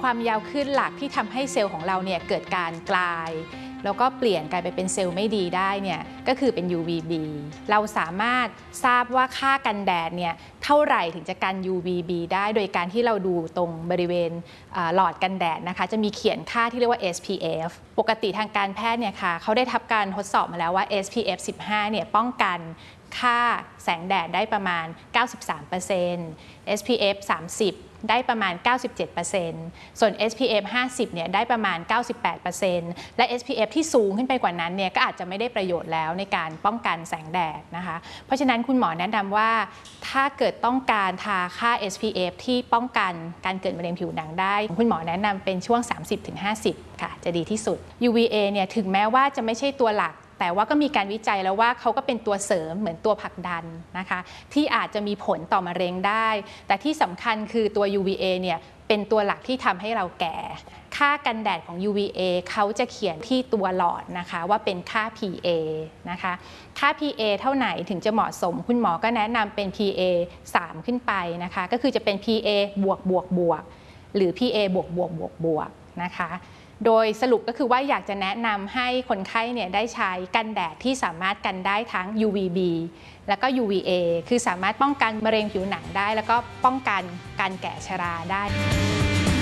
ความยาวคลื่นหลักที่ทำให้เซลล์ของเราเนี่ยเกิดการกลายแล้วก็เปลี่ยนกลายไปเป็นเซลล์ไม่ดีได้เนี่ยก็คือเป็น UVB เราสามารถทราบว่าค่ากันแดดเนี่ยเท่าไหร่ถึงจะกัน UVB ได้โดยการที่เราดูตรงบริเวณหลอดกันแดดนะคะจะมีเขียนค่าที่เรียกว่า SPF ปกติทางการแพทย์เนี่ยค่ะเขาได้ทำการทดสอบมาแล้วว่า SPF 15เนี่ยป้องกันค่าแสงแดดได้ประมาณ 93% SPF 30ได้ประมาณ 97% ส่วน SPF 50เนี่ยได้ประมาณ 98% และ SPF ที่สูงขึ้นไปกว่านั้นเนี่ยก็อาจจะไม่ได้ประโยชน์แล้วในการป้องกันแสงแดดนะคะเพราะฉะนั้นคุณหมอแนะนำว่าถ้าเกิดต้องการทาค่า SPF ที่ป้องกันการเกิดมะเร็งผิวหนังได้คุณหมอแนะนำเป็นช่วง 30-50 ค่ะจะดีที่สุด UVA เนี่ยถึงแม้ว่าจะไม่ใช่ตัวหลักแต่ว่าก็มีการวิจัยแล้วว่าเขาก็เป็นตัวเสริมเหมือนตัวผลักดันนะคะที่อาจจะมีผลต่อมะเร็งได้แต่ที่สำคัญคือตัว UVA เนี่ยเป็นตัวหลักที่ทำให้เราแก่ค่ากันแดดของ UVA เขาจะเขียนที่ตัวหลอดนะคะว่าเป็นค่า PA นะคะค่า PA เท่าไหร่ถึงจะเหมาะสมคุณหมอก็แนะนำเป็น PA 3 ขึ้นไปนะคะก็คือจะเป็น PA บวกบวกบวกหรือ PA บวกบวกบวกบวกนะคะโดยสรุปก็คือว่าอยากจะแนะนำให้คนไข้เนี่ยได้ใช้กันแดดที่สามารถกันได้ทั้ง UVB แล้วก็ UVA คือสามารถป้องกันมะเร็งผิวหนังได้แล้วก็ป้องกันการแก่ชราได้